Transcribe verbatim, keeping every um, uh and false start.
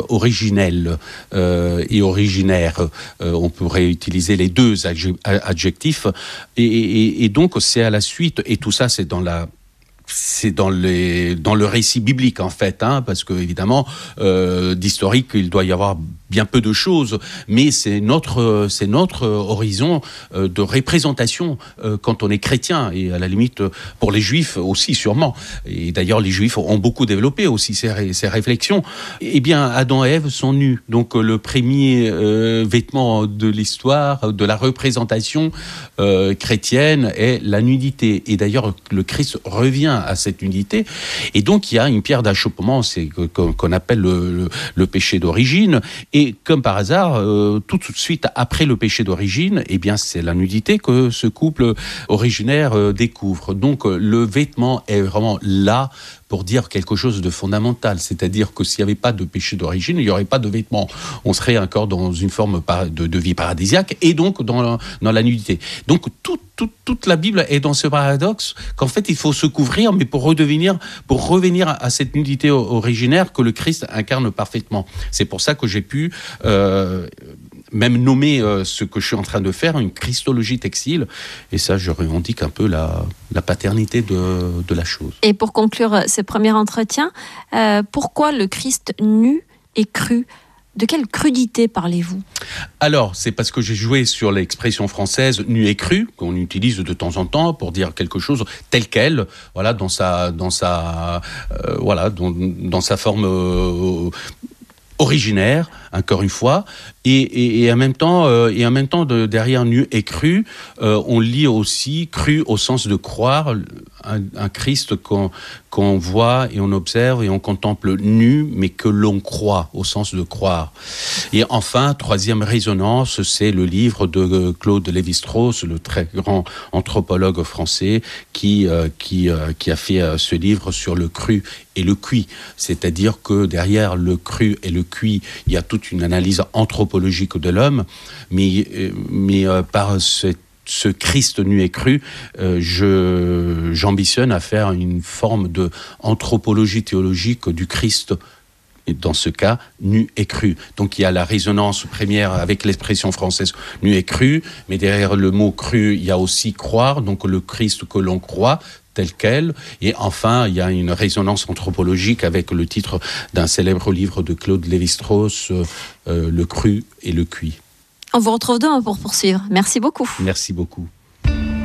euh, originel euh, et originaire. Euh, on pourrait utiliser les deux adjectifs. Et, et, et donc, c'est à la suite, et tout ça, c'est dans la... c'est dans, les, dans le récit biblique, en fait, hein, parce qu'évidemment, euh, d'historique, il doit y avoir bien peu de choses, mais c'est notre, c'est notre horizon euh, de représentation euh, quand on est chrétien, et à la limite, pour les Juifs aussi, sûrement. Et d'ailleurs, les Juifs ont beaucoup développé aussi ces, ces réflexions. Eh bien, Adam et Ève sont nus. Donc, le premier euh, vêtement de l'histoire, de la représentation euh, chrétienne est la nudité. Et d'ailleurs, le Christ revient à cette nudité. Et donc, il y a une pierre d'achoppement, c'est qu'on appelle le, le, le péché d'origine. Et comme par hasard, euh, tout de suite après le péché d'origine, eh bien, c'est la nudité que ce couple originaire euh, découvre. Donc, euh, le vêtement est vraiment là pour dire quelque chose de fondamental. C'est-à-dire que s'il n'y avait pas de péché d'origine, il n'y aurait pas de vêtements. On serait encore dans une forme de, de vie paradisiaque et donc dans la, dans la nudité. Donc tout, tout, toute la Bible est dans ce paradoxe qu'en fait il faut se couvrir, mais pour redevenir, pour revenir à cette nudité originaire que le Christ incarne parfaitement. C'est pour ça que j'ai pu euh, même nommer euh, ce que je suis en train de faire une christologie textile. Et ça, je revendique un peu la, la paternité de, de la chose. Et pour conclure ce premier entretien, euh, pourquoi le Christ nu et cru ? De quelle crudité parlez-vous ? Alors, c'est parce que j'ai joué sur l'expression française nu et cru, qu'on utilise de temps en temps pour dire quelque chose tel quel, voilà, dans sa, dans sa, euh, voilà, dans, dans sa forme euh, originaire, encore une fois, et, et, et en même temps, euh, et en même temps de, derrière nu et cru, euh, on lit aussi cru au sens de croire, un, un Christ qu'on, qu'on voit et on observe et on contemple nu, mais que l'on croit, au sens de croire. Et enfin, troisième résonance, c'est le livre de Claude Lévi-Strauss, le très grand anthropologue français, qui, euh, qui, euh, qui a fait euh, ce livre sur le cru et le cuit. C'est-à-dire que derrière le cru et le cuit, il y a toute une analyse anthropologique de l'homme, mais, mais euh, par cette ce Christ nu et cru, euh, je, j'ambitionne à faire une forme de anthropologie théologique du Christ, et dans ce cas, nu et cru. Donc il y a la résonance première avec l'expression française nu et cru, mais derrière le mot cru, il y a aussi croire, donc le Christ que l'on croit, tel quel. Et enfin, il y a une résonance anthropologique avec le titre d'un célèbre livre de Claude Lévi-Strauss, euh, euh, Le cru et le cuit. On vous retrouve demain pour poursuivre. Merci beaucoup. Merci beaucoup.